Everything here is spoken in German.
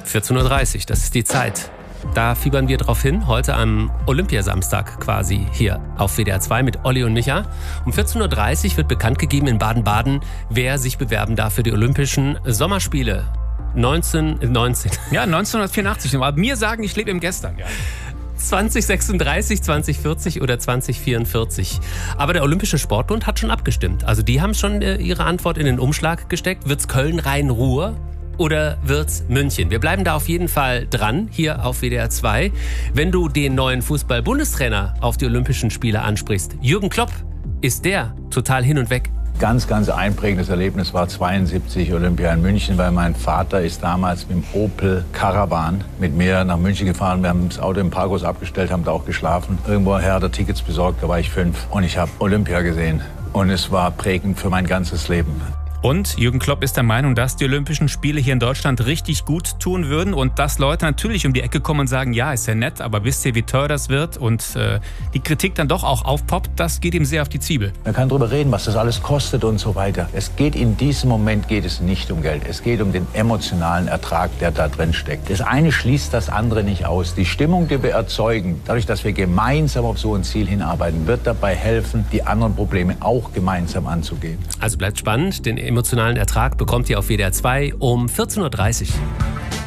14.30 Uhr, das ist die Zeit. Da fiebern wir drauf hin, heute am Olympiasamstag quasi hier auf WDR 2 mit Olli und Micha. Um 14.30 Uhr wird bekannt gegeben in Baden-Baden, wer sich bewerben darf für die Olympischen Sommerspiele. 1919. Ja, 1984. Aber mir sagen, ich lebe im Gestern. Ja. 2036, 2040 oder 2044. Aber der Olympische Sportbund hat schon abgestimmt. Also die haben schon ihre Antwort in den Umschlag gesteckt. Wird's Köln-Rhein-Ruhr oder wird's München? Wir bleiben da auf jeden Fall dran, hier auf WDR 2. Wenn du den neuen Fußball-Bundestrainer auf die Olympischen Spiele ansprichst, Jürgen Klopp, ist der total hin und weg? Ganz einprägendes Erlebnis war 72 Olympia in München, weil mein Vater ist damals mit dem Opel Caravan mit mir nach München gefahren. Wir haben das Auto im Parkhaus abgestellt, haben da auch geschlafen. Irgendwoher hat er Tickets besorgt, da war ich 5 und ich habe Olympia gesehen. Und es war prägend für mein ganzes Leben. Und Jürgen Klopp ist der Meinung, dass die Olympischen Spiele hier in Deutschland richtig gut tun würden und dass Leute natürlich um die Ecke kommen und sagen, ja, ist ja nett, aber wisst ihr, wie teuer das wird? Und die Kritik dann doch auch aufpoppt, das geht ihm sehr auf die Zwiebel. Man kann darüber reden, was das alles kostet und so weiter. In diesem Moment geht es nicht um Geld. Es geht um den emotionalen Ertrag, der da drin steckt. Das eine schließt das andere nicht aus. Die Stimmung, die wir erzeugen, dadurch, dass wir gemeinsam auf so ein Ziel hinarbeiten, wird dabei helfen, die anderen Probleme auch gemeinsam anzugehen. Also bleibt spannend, den emotionalen Ertrag bekommt ihr auf WDR 2 um 14.30 Uhr.